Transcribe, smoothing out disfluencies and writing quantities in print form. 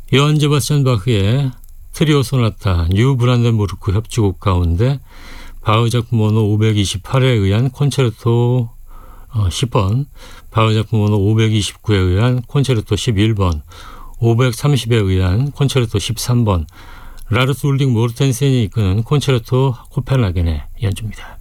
요한 제바스찬 바흐의 트리오 소나타 뉴 브란덴부르크 협주곡 가운데 바흐 작품 번호 528에 의한 콘체르토 10번, 바흐 작품 번호 529에 의한 콘체르토 11번, 530에 의한 콘체르토 13번, 라르스 울릭 모르텐센이 이끄는 콘체르토 코펜하겐의 연주입니다.